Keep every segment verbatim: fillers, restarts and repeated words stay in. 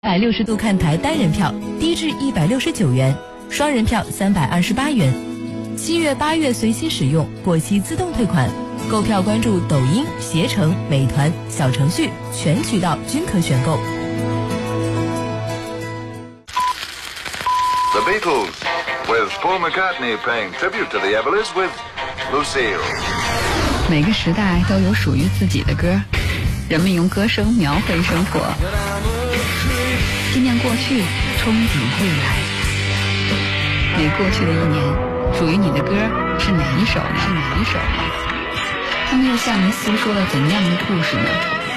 一百六十度看台单人票低至一百六十九元，双人票三百二十八元。七月八月随期使用，过期自动退款。购票关注抖音、携程、美团小程序，全渠道均可选购。 The Beatles, with Paul McCartney paying tribute to the Everlys with Lucille. 每个时代都有属于自己的歌，人们用歌声描绘生活，纪念过去，憧憬未来。每过去的一年，属于你的歌是哪一首呢？是哪一首呢？他们又向你诉说了怎样的故事呢？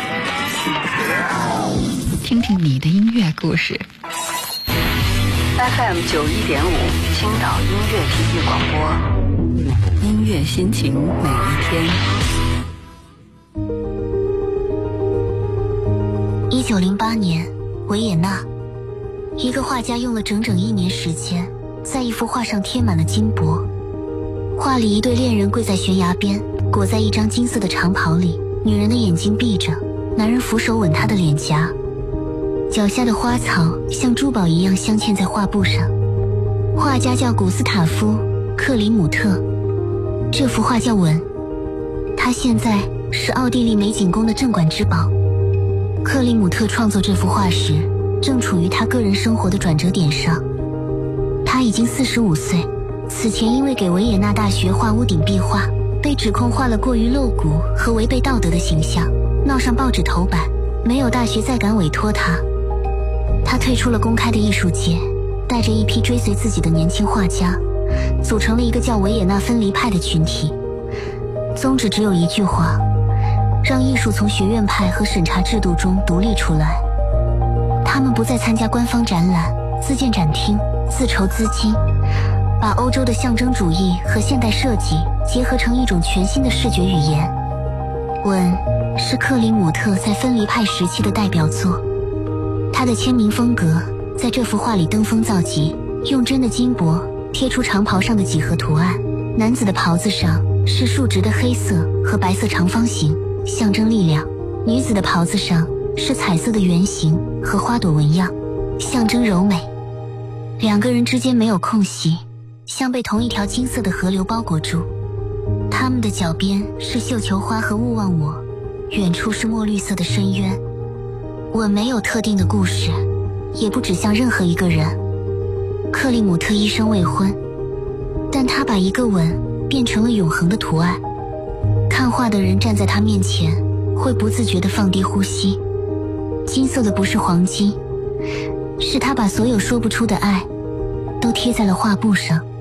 听听你的音乐故事。 F M 九一点五，青岛音乐体育广播，音乐心情每一天。 一九零八年，维也纳，一个画家用了整整一年时间，在一幅画上贴满了金箔。画里一对恋人跪在悬崖边，裹在一张金色的长袍里，女人的眼睛闭着，男人扶手吻她的脸颊。脚下的花草像珠宝一样镶嵌在画布上。画家叫古斯塔夫·克里姆特，这幅画叫《吻》，它现在是奥地利美景宫的镇馆之宝。克里姆特创作这幅画时，正处于他个人生活的转折点上。他已经四十五岁，此前因为给维也纳大学画屋顶壁画，被指控画了过于露骨和违背道德的形象，闹上报纸头版，没有大学再敢委托他。他退出了公开的艺术界，带着一批追随自己的年轻画家，组成了一个叫维也纳分离派的群体。宗旨只有一句话：让艺术从学院派和审查制度中独立出来。他们不再参加官方展览，自建展厅，自筹资金，把欧洲的象征主义和现代设计结合成一种全新的视觉语言。吻是克里姆特在分离派时期的代表作，他的签名风格在这幅画里登峰造极，用真的金箔贴出长袍上的几何图案。男子的袍子上是竖直的黑色和白色长方形，象征力量；女子的袍子上是彩色的圆形和花朵纹样，象征柔美。两个人之间没有空隙，像被同一条金色的河流包裹住。他们的脚边是绣球花和勿忘我，远处是墨绿色的深渊。吻没有特定的故事，也不指向任何一个人。克里姆特一生未婚，但他把一个吻变成了永恒的图案。看画的人站在他面前，会不自觉地放低呼吸。金色的不是黄金，是他把所有说不出的爱都贴在了画布上。